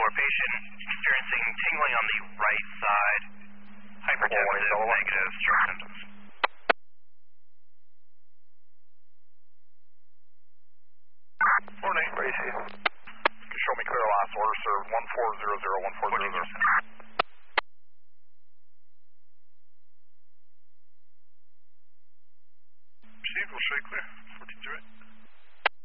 patient experiencing tingling on the right side, hypertensive, negative stroke symptoms. Morning, Gracie. Can show me clear last order, sir. 1400-1400. Received, we'll show you clear. 14 through it.